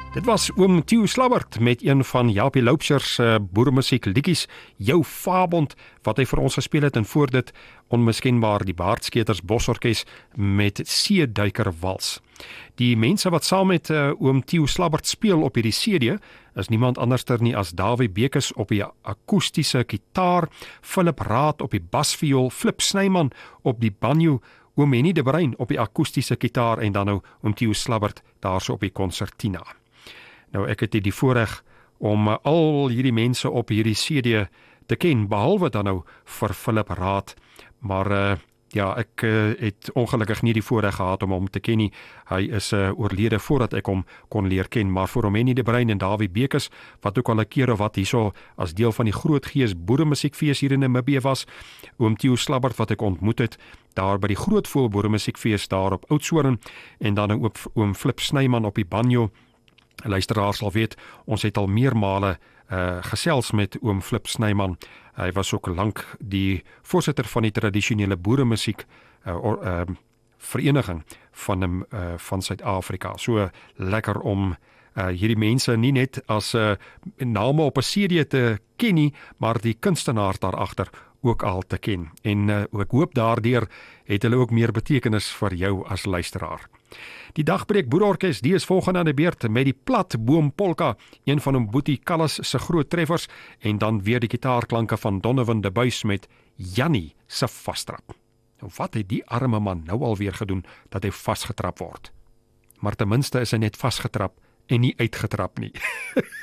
Dit was oom Theo Slabbert met een van Japie Loubser se boeremusiek liedjies, Jou Vabond, wat hy vir ons gespeel het en voor dit onmiskenbaar die Baardsketers Bosorkes met Seeduiker Wals. Die mense wat saam met oom Theo Slabbert speel op hierdie CD is niemand anderster nie as Dawie Bekes op die akoestiese gitaar, Philip Raad op die basviool, Flip Snyman op die banjo, oom Henny de Bruin op die akoestiese gitaar en dan nou oom Theo Slabbert daarso op die concertina. Nou ek het die voorreg om al hierdie mense op hierdie CD te ken, behalwe dan nou vir Philip Raad, maar ek het ongelukkig nie die voorreg gehad om hom te ken nie. Hy is oorlede voordat ek hom kon leer ken, maar vir Henny de Bruin en Dawie Bekes, wat ook al 'n keer of wat hierso as deel van die Groot Gees Boeremusiekfees hier in Namibië was, oom Theo Slabbert wat ek ontmoet het, daar by die Grootvoël Boeremusiekfees daar op Oudtshoorn, en dan ook oom Flip Snyman op die banjo. Luisteraars sal weet, ons het al meermale gesels met oom Flip Snyman. Hy was ook lank die voorsitter van die tradisionele boeremusiek vereniging van Suid-Afrika. So lekker om hierdie mense nie net as name op 'n CD te ken nie, maar die kunstenaars daarachter ook al te ken. En ek hoop daardeur het hulle ook meer betekenis vir jou as luisteraar. Die Dagbreek Boerorkes, die is volgende aan die beurt met die Platboom Polka, een van hom Boetie Callas se groot treffers, en dan weer die gitaarklanke van Donovan de Buys met Jannie se Vastrap. Nou wat het die arme man nou alweer gedoen dat hy vasgetrap word? Maar ten minste is hy net vasgetrap en nie uitgetrap nie.